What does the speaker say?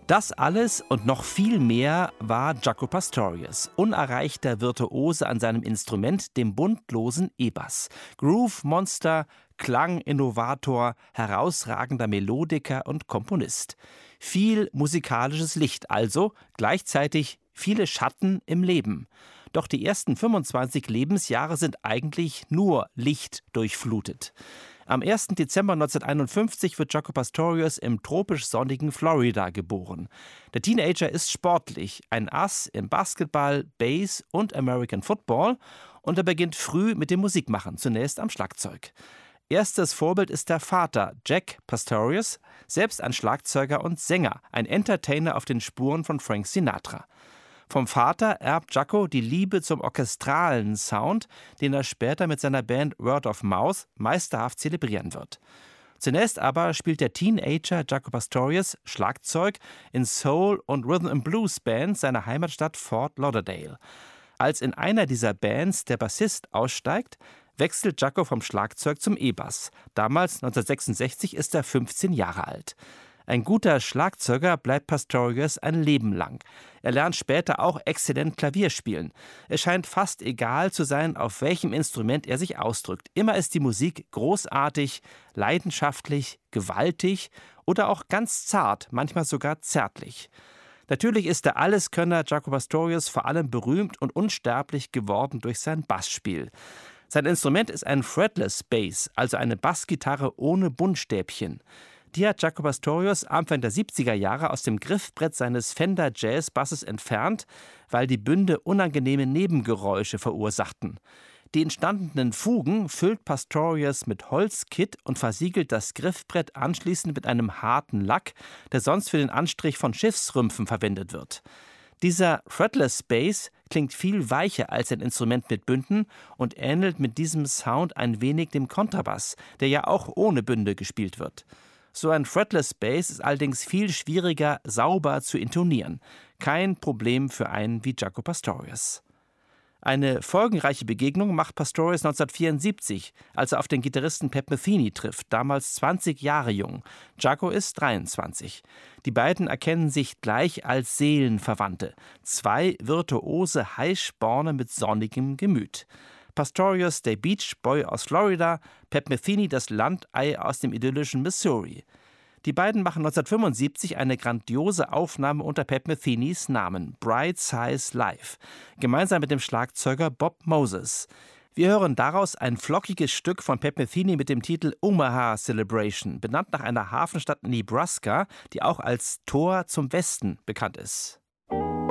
Das alles und noch viel mehr war Jaco Pastorius, unerreichter Virtuose an seinem Instrument, dem bundlosen E-Bass. Groove-Monster, Klanginnovator, herausragender Melodiker und Komponist. Viel musikalisches Licht also, gleichzeitig viele Schatten im Leben. Doch die ersten 25 Lebensjahre sind eigentlich nur Licht durchflutet. Am 1. Dezember 1951 wird Jaco Pastorius im tropisch sonnigen Florida geboren. Der Teenager ist sportlich, ein Ass im Basketball, Bass und American Football, und er beginnt früh mit dem Musikmachen, zunächst am Schlagzeug. Erstes Vorbild ist der Vater, Jack Pastorius, selbst ein Schlagzeuger und Sänger, ein Entertainer auf den Spuren von Frank Sinatra. Vom Vater erbt Jaco die Liebe zum orchestralen Sound, den er später mit seiner Band Word of Mouth meisterhaft zelebrieren wird. Zunächst aber spielt der Teenager Jaco Pastorius Schlagzeug in Soul- und Rhythm-and-Blues-Bands seiner Heimatstadt Fort Lauderdale. Als in einer dieser Bands der Bassist aussteigt, wechselt Jaco vom Schlagzeug zum E-Bass. Damals, 1966, ist er 15 Jahre alt. Ein guter Schlagzeuger bleibt Pastorius ein Leben lang. Er lernt später auch exzellent Klavier spielen. Es scheint fast egal zu sein, auf welchem Instrument er sich ausdrückt. Immer ist die Musik großartig, leidenschaftlich, gewaltig oder auch ganz zart, manchmal sogar zärtlich. Natürlich ist der Alleskönner Jaco Pastorius vor allem berühmt und unsterblich geworden durch sein Bassspiel. Sein Instrument ist ein Fretless Bass, also eine Bassgitarre ohne Buntstäbchen. Die hat Jaco Pastorius Anfang der 70er Jahre aus dem Griffbrett seines Fender Jazz Basses entfernt, weil die Bünde unangenehme Nebengeräusche verursachten. Die entstandenen Fugen füllt Pastorius mit Holzkitt und versiegelt das Griffbrett anschließend mit einem harten Lack, der sonst für den Anstrich von Schiffsrümpfen verwendet wird. Dieser Fretless Bass klingt viel weicher als ein Instrument mit Bünden und ähnelt mit diesem Sound ein wenig dem Kontrabass, der ja auch ohne Bünde gespielt wird. So ein Fretless Bass ist allerdings viel schwieriger, sauber zu intonieren. Kein Problem für einen wie Jaco Pastorius. Eine folgenreiche Begegnung macht Pastorius 1974, als er auf den Gitarristen Pat Metheny trifft, damals 20 Jahre jung. Jaco ist 23. Die beiden erkennen sich gleich als Seelenverwandte. Zwei virtuose Heißsporne mit sonnigem Gemüt. Pastorius, der Beach Boy aus Florida, Pat Metheny, das Landei aus dem idyllischen Missouri. Die beiden machen 1975 eine grandiose Aufnahme unter Pat Methenys Namen, Bright Size Live, gemeinsam mit dem Schlagzeuger Bob Moses. Wir hören daraus ein flockiges Stück von Pat Metheny mit dem Titel Omaha Celebration, benannt nach einer Hafenstadt in Nebraska, die auch als Tor zum Westen bekannt ist.